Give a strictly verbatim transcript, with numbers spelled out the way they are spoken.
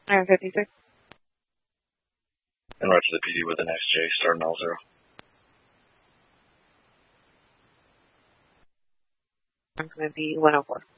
nine fifty-six. And right to the P D with an X J, starting L zero. I'm going to be one oh four.